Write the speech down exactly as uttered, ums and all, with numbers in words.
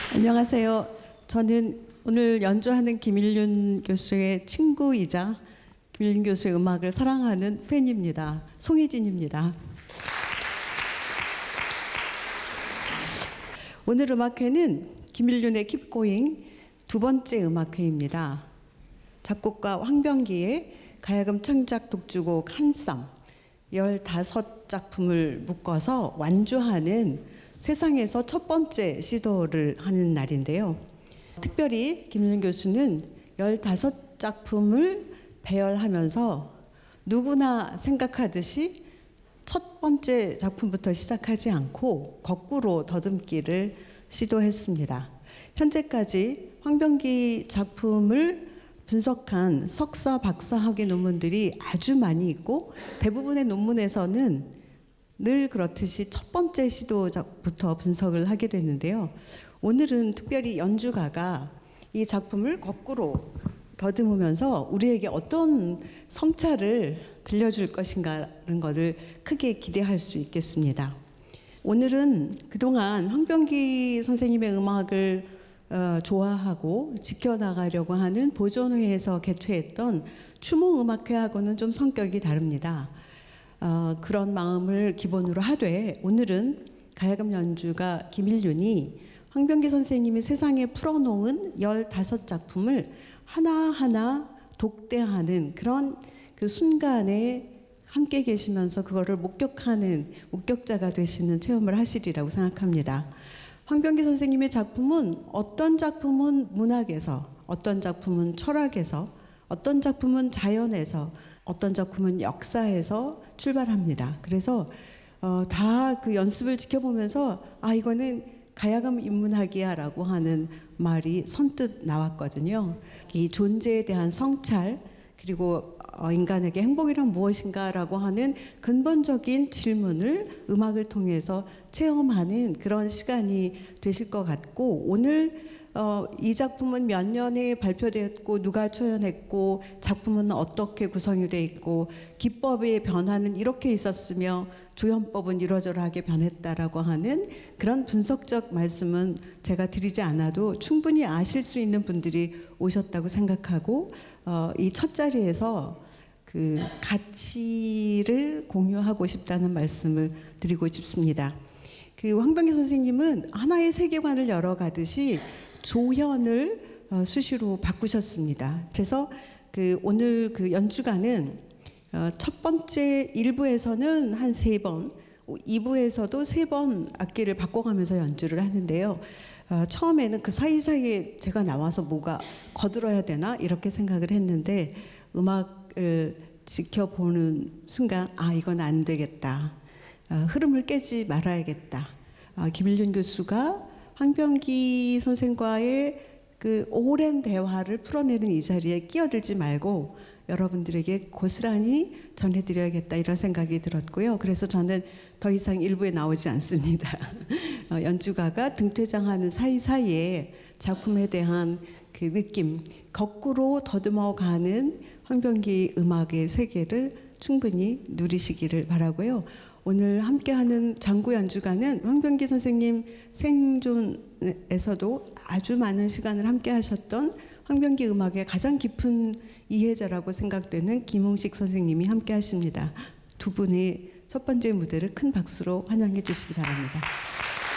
안녕하세요. 저는 오늘 연주하는 김일륜 교수의 친구이자 김일륜 교수의 음악을 사랑하는 팬입니다. 송혜진입니다. 오늘 음악회는 김일륜의 Keep Going 두 번째 음악회입니다. 작곡가 황병기의 가야금 창작 독주곡 한쌈 열다섯 작품을 묶어서 완주하는 세상에서 첫 번째 시도를 하는 날인데요. 특별히 김일륜 교수는 열다섯 작품을 배열하면서 누구나 생각하듯이 첫 번째 작품부터 시작하지 않고 거꾸로 더듬기를 시도했습니다. 현재까지 황병기 작품을 분석한 석사, 박사 학위 논문들이 아주 많이 있고 대부분의 논문에서는 늘 그렇듯이 첫 번째 시도부터 분석을 하게 됐는데요. 오늘은 특별히 연주가가 이 작품을 거꾸로 더듬으면서 우리에게 어떤 성찰을 들려줄 것인가라는 것을 크게 기대할 수 있겠습니다. 오늘은 그동안 황병기 선생님의 음악을 어, 좋아하고 지켜나가려고 하는 보존회에서 개최했던 추모음악회하고는 좀 성격이 다릅니다. 어, 그런 마음을 기본으로 하되 오늘은 가야금 연주가 김일륜이 황병기 선생님이 세상에 풀어놓은 열다섯 작품을 하나하나 독대하는 그런 그 순간에 함께 계시면서 그거를 목격하는 목격자가 되시는 체험을 하시리라고 생각합니다. 황병기 선생님의 작품은 어떤 작품은 문학에서, 어떤 작품은 철학에서, 어떤 작품은 자연에서, 어떤 작품은 역사에서 출발합니다. 그래서 어, 다 그 연습을 지켜보면서 아 이거는 가야금 인문학이야 라고 하는 말이 선뜻 나왔거든요. 이 존재에 대한 성찰 그리고 어, 인간에게 행복이란 무엇인가 라고 하는 근본적인 질문을 음악을 통해서 체험하는 그런 시간이 되실 것 같고 오늘 어, 이 작품은 몇 년에 발표되었고 누가 초연했고 작품은 어떻게 구성이 되어 있고 기법의 변화는 이렇게 있었으며 조연법은 이러저러하게 변했다라고 하는 그런 분석적 말씀은 제가 드리지 않아도 충분히 아실 수 있는 분들이 오셨다고 생각하고 어, 이 첫 자리에서 그 가치를 공유하고 싶다는 말씀을 드리고 싶습니다. 그 황병기 선생님은 하나의 세계관을 열어가듯이 조현을 어, 수시로 바꾸셨습니다. 그래서 그 오늘 그 연주가는 어, 첫 번째 일 부에서는 한 세 번, 이 부에서도 세 번 악기를 바꿔가면서 연주를 하는데요. 어, 처음에는 그 사이사이에 제가 나와서 뭐가 거들어야 되나 이렇게 생각을 했는데 음악을 지켜보는 순간 아 이건 안 되겠다. 어, 흐름을 깨지 말아야겠다. 어, 김일륜 교수가 황병기 선생과의 그 오랜 대화를 풀어내는 이 자리에 끼어들지 말고 여러분들에게 고스란히 전해드려야겠다 이런 생각이 들었고요. 그래서 저는 더 이상 일부에 나오지 않습니다. 어, 연주가가 등퇴장하는 사이사이에 작품에 대한 그 느낌, 거꾸로 더듬어가는 황병기 음악의 세계를 충분히 누리시기를 바라고요. 오늘 함께하는 장구 연주가는 황병기 선생님 생존에서도 아주 많은 시간을 함께 하셨던 황병기 음악의 가장 깊은 이해자라고 생각되는 김웅식 선생님이 함께 하십니다. 두 분의 첫 번째 무대를 큰 박수로 환영해 주시기 바랍니다.